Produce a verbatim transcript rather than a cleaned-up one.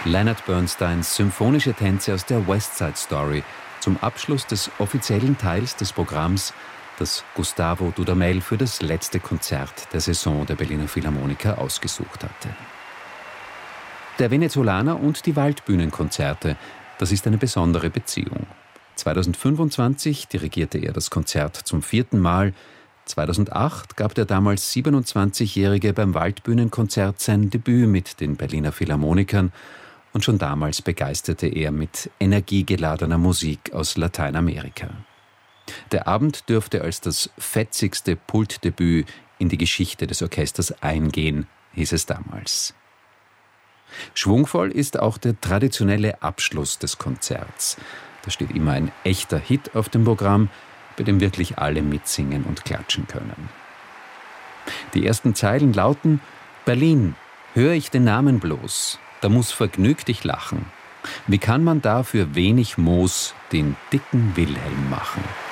Leonard Bernsteins symphonische Tänze aus der West Side Story zum Abschluss des offiziellen Teils des Programms, das Gustavo Dudamel für das letzte Konzert der Saison der Berliner Philharmoniker ausgesucht hatte. Der Venezolaner und die Waldbühnenkonzerte, das ist eine besondere Beziehung. zweitausendfünfundzwanzig dirigierte er das Konzert zum vierten Mal. zweitausendacht gab der damals siebenundzwanzigjährige beim Waldbühnenkonzert sein Debüt mit den Berliner Philharmonikern und schon damals begeisterte er mit energiegeladener Musik aus Lateinamerika. Der Abend dürfte als das fetzigste Pultdebüt in die Geschichte des Orchesters eingehen, hieß es damals. Schwungvoll ist auch der traditionelle Abschluss des Konzerts. Da steht immer ein echter Hit auf dem Programm, bei dem wirklich alle mitsingen und klatschen können. Die ersten Zeilen lauten: Berlin, höre ich den Namen bloß, da muss vergnügt ich lachen. Wie kann man da für wenig Moos den dicken Wilhelm machen?